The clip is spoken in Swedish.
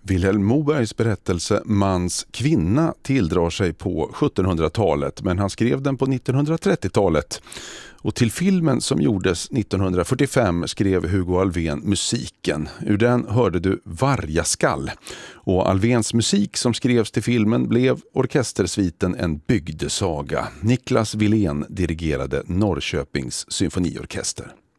Vilhelm Mobergs berättelse Mans kvinna tilldrar sig på 1700-talet, men han skrev den på 1930-talet. Och till filmen som gjordes 1945 skrev Hugo Alfvén musiken. Ur den hörde du Vargaskall. Och Alfvéns musik som skrevs till filmen blev orkestersviten En bygdesaga. Niklas Wilén dirigerade Norrköpings symfoniorkester.